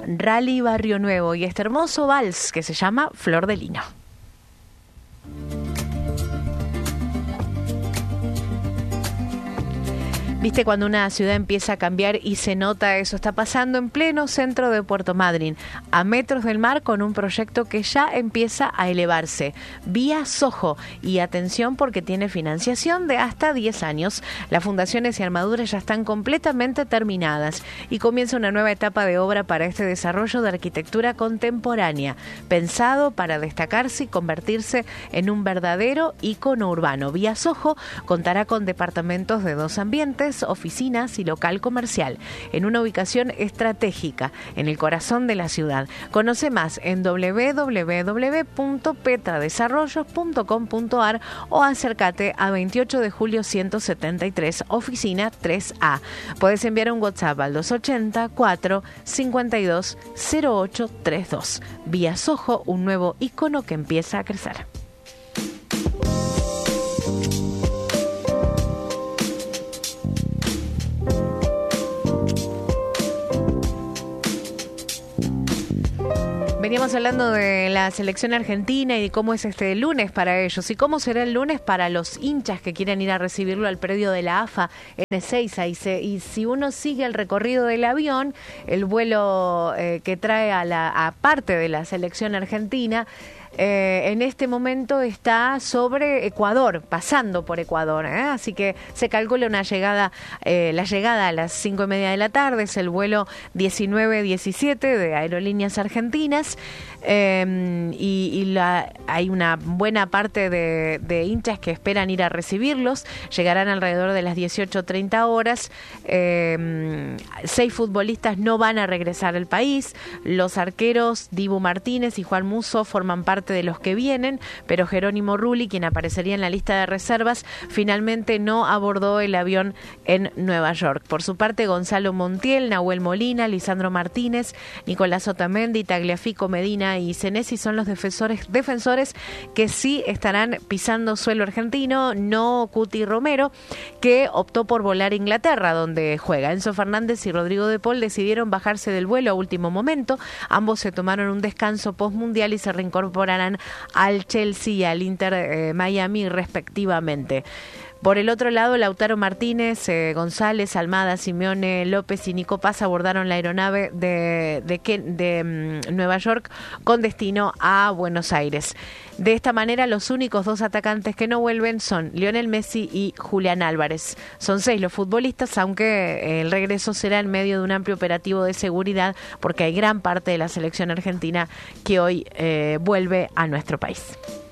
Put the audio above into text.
Rally Barrio Nuevo y este hermoso vals que se llama Flor de Lino. Viste cuando una ciudad empieza a cambiar y se nota eso. Está pasando en pleno centro de Puerto Madryn, a metros del mar, con un proyecto que ya empieza a elevarse. Vía Soho. Y atención porque tiene financiación de hasta 10 años. Las fundaciones y armaduras ya están completamente terminadas y comienza una nueva etapa de obra para este desarrollo de arquitectura contemporánea, pensado para destacarse y convertirse en un verdadero ícono urbano. Vía Soho contará con departamentos de 2 ambientes, oficinas y local comercial, en una ubicación estratégica en el corazón de la ciudad. Conoce más en www.petradesarrollos.com.ar o acércate a 28 de julio 173, oficina 3A. Puedes enviar un WhatsApp al 280 4 52 08 32. Vía Soho, un nuevo ícono que empieza a crecer. Veníamos hablando de la selección argentina y de cómo es este lunes para ellos y cómo será el lunes para los hinchas que quieran ir a recibirlo al predio de la AFA en Ezeiza. Y si uno sigue el recorrido del avión, el vuelo que trae a parte de la selección argentina, en este momento está sobre Ecuador, pasando por Ecuador, así que se calcula una llegada, la llegada a las 5:30 de la tarde, es el vuelo 1917 de Aerolíneas Argentinas, hay una buena parte de hinchas que esperan ir a recibirlos. Llegarán alrededor de las 18:30 horas. 6 futbolistas no van a regresar al país. Los arqueros Dibu Martínez y Juan Musso forman parte de los que vienen, pero Jerónimo Rulli, quien aparecería en la lista de reservas, finalmente no abordó el avión en Nueva York. Por su parte, Gonzalo Montiel, Nahuel Molina, Lisandro Martínez, Nicolás Otamendi, Tagliafico, Medina y Senesi son los defensores que sí estarán pisando suelo argentino, no Cuti Romero, que optó por volar a Inglaterra, donde juega. Enzo Fernández y Rodrigo de Paul decidieron bajarse del vuelo a último momento. Ambos se tomaron un descanso postmundial y se reincorporarán al Chelsea y al Inter Miami respectivamente. Por el otro lado, Lautaro Martínez, González, Almada, Simeone, López y Nico Paz abordaron la aeronave de Nueva York con destino a Buenos Aires. De esta manera, los únicos 2 atacantes que no vuelven son Lionel Messi y Julián Álvarez. Son 6 los futbolistas, aunque el regreso será en medio de un amplio operativo de seguridad, porque hay gran parte de la selección argentina que hoy vuelve a nuestro país.